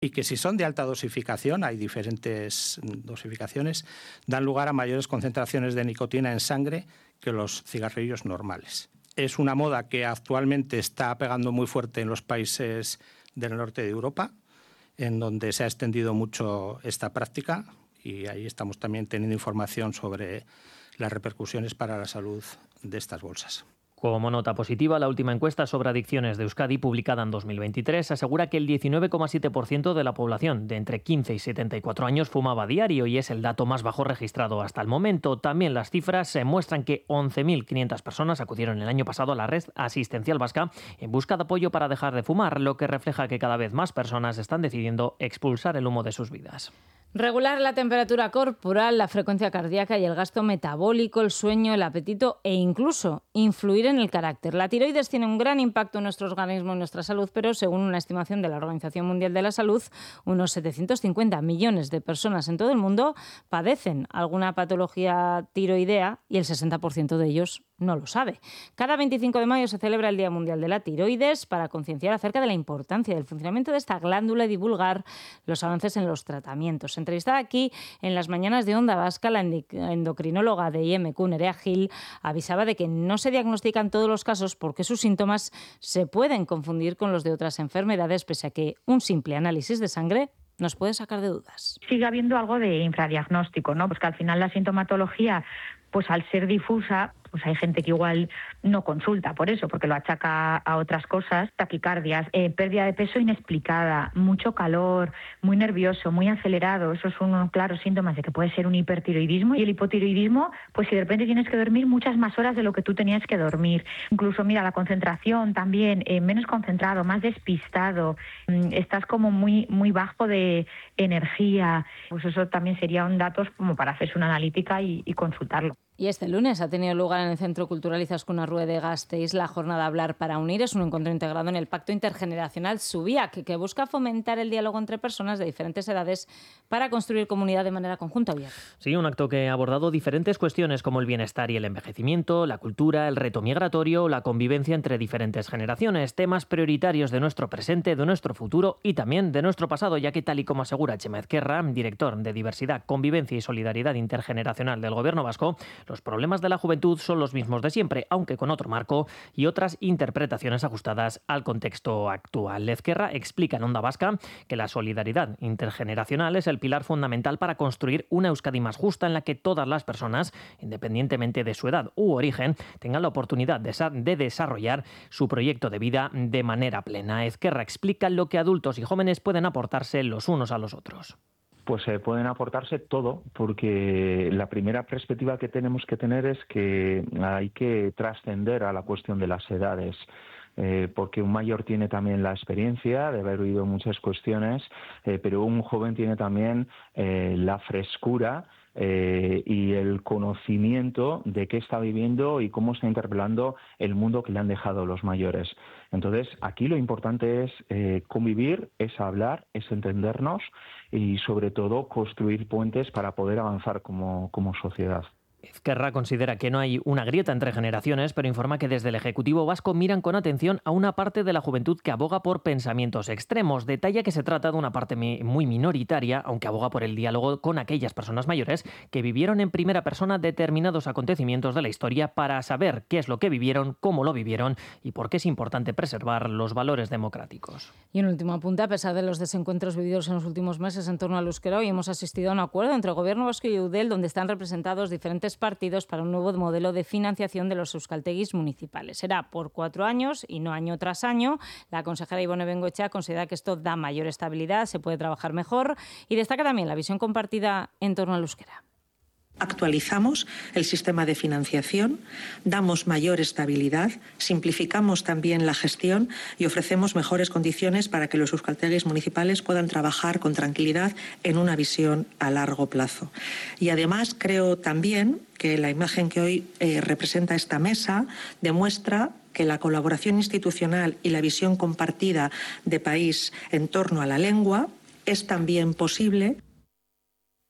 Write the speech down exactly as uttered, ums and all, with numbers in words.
y que si son de alta dosificación, hay diferentes dosificaciones, dan lugar a mayores concentraciones de nicotina en sangre que los cigarrillos normales. Es una moda que actualmente está pegando muy fuerte en los países del norte de Europa, en donde se ha extendido mucho esta práctica, y ahí estamos también teniendo información sobre las repercusiones para la salud de estas bolsas. Como nota positiva, la última encuesta sobre adicciones de Euskadi, publicada en dos mil veintitrés, asegura que el diecinueve coma siete por ciento de la población de entre quince y setenta y cuatro años fumaba a diario, y es el dato más bajo registrado hasta el momento. También las cifras se muestran que once mil quinientas personas acudieron el año pasado a la red asistencial vasca en busca de apoyo para dejar de fumar, lo que refleja que cada vez más personas están decidiendo expulsar el humo de sus vidas. Regular la temperatura corporal, la frecuencia cardíaca y el gasto metabólico, el sueño, el apetito e incluso influir en el carácter. La tiroides tiene un gran impacto en nuestro organismo y nuestra salud, pero según una estimación de la Organización Mundial de la Salud, unos setecientos cincuenta millones de personas en todo el mundo padecen alguna patología tiroidea y el sesenta por ciento de ellos no lo sabe. Cada veinticinco de mayo se celebra el Día Mundial de la Tiroides para concienciar acerca de la importancia del funcionamiento de esta glándula y divulgar los avances en los tratamientos. Entrevistada aquí en las mañanas de Onda Vasca, la endocrinóloga de I M Q, Nerea Gil, avisaba de que no se diagnostican todos los casos porque sus síntomas se pueden confundir con los de otras enfermedades, pese a que un simple análisis de sangre nos puede sacar de dudas. Sigue habiendo algo de infradiagnóstico, ¿no? Pues que al final la sintomatología, pues al ser difusa, pues hay gente que igual no consulta por eso, porque lo achaca a otras cosas, taquicardias, eh, pérdida de peso inexplicada, mucho calor, muy nervioso, muy acelerado. Esos son unos claros síntomas de que puede ser un hipertiroidismo. Y el hipotiroidismo, pues si de repente tienes que dormir muchas más horas de lo que tú tenías que dormir. Incluso, mira, la concentración también, eh, menos concentrado, más despistado, mm, estás como muy, muy bajo de energía. Pues eso también serían datos como para hacerse una analítica y, y consultarlo. Y este lunes ha tenido lugar en el Centro Cultural Izaskun Arrue de Gasteiz la jornada Hablar para Unir. Es un encuentro integrado en el Pacto Intergeneracional Zubiak, que busca fomentar el diálogo entre personas de diferentes edades para construir comunidad de manera conjunta. Sí, un acto que ha abordado diferentes cuestiones como el bienestar y el envejecimiento, la cultura, el reto migratorio, la convivencia entre diferentes generaciones, temas prioritarios de nuestro presente, de nuestro futuro y también de nuestro pasado, ya que tal y como asegura Chema Ezquerra, director de Diversidad, Convivencia y Solidaridad Intergeneracional del Gobierno vasco, los problemas de la juventud son los mismos de siempre, aunque con otro marco y otras interpretaciones ajustadas al contexto actual. Ezquerra explica en Onda Vasca que la solidaridad intergeneracional es el pilar fundamental para construir una Euskadi más justa en la que todas las personas, independientemente de su edad u origen, tengan la oportunidad de, de desarrollar su proyecto de vida de manera plena. Ezquerra explica lo que adultos y jóvenes pueden aportarse los unos a los otros. Pues eh, pueden aportarse todo, porque la primera perspectiva que tenemos que tener es que hay que trascender a la cuestión de las edades. Eh, porque un mayor tiene también la experiencia de haber oído muchas cuestiones, eh, pero un joven tiene también eh, la frescura eh, y el conocimiento de qué está viviendo y cómo está interpelando el mundo que le han dejado los mayores. Entonces, aquí lo importante es eh, convivir, es hablar, es entendernos y, sobre todo, construir puentes para poder avanzar como, como sociedad. Ezquerra considera que no hay una grieta entre generaciones, pero informa que desde el Ejecutivo vasco miran con atención a una parte de la juventud que aboga por pensamientos extremos. Detalla que se trata de una parte muy minoritaria, aunque aboga por el diálogo con aquellas personas mayores que vivieron en primera persona determinados acontecimientos de la historia para saber qué es lo que vivieron, cómo lo vivieron y por qué es importante preservar los valores democráticos. Y un último apunte: a pesar de los desencuentros vividos en los últimos meses en torno al euskera, hoy hemos asistido a un acuerdo entre el Gobierno vasco y Eudel, donde están representados diferentes partidos para un nuevo modelo de financiación de los euskaltegis municipales. Será por cuatro años y no año tras año. La consejera Ibone Bengoechea considera que esto da mayor estabilidad, se puede trabajar mejor y destaca también la visión compartida en torno al euskera. Actualizamos el sistema de financiación, damos mayor estabilidad, simplificamos también la gestión y ofrecemos mejores condiciones para que los euskaltegis municipales puedan trabajar con tranquilidad en una visión a largo plazo. Y además creo también que la imagen que hoy eh, representa esta mesa demuestra que la colaboración institucional y la visión compartida de país en torno a la lengua es también posible.